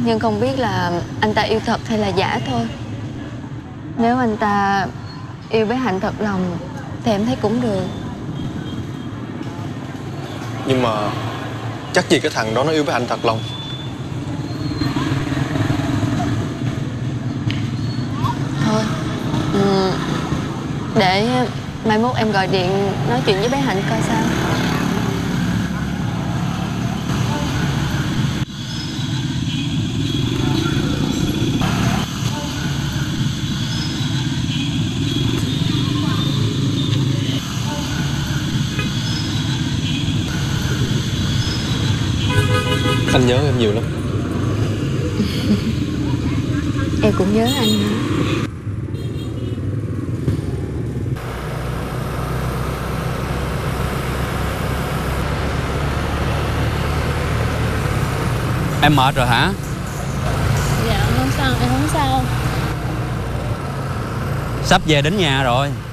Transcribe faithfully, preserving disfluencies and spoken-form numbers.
Nhưng không biết là anh ta yêu thật hay là giả thôi. Nếu anh ta yêu bé Hạnh thật lòng thì em thấy cũng được. Nhưng mà chắc gì cái thằng đó nó yêu bé Hạnh thật lòng. Thôi, ừ, để mai mốt em gọi điện nói chuyện với bé Hạnh coi sao. Anh nhớ em nhiều lắm. Em cũng nhớ anh nữa. Em mệt rồi hả? Dạ không sao, em không sao. Sắp về đến nhà rồi.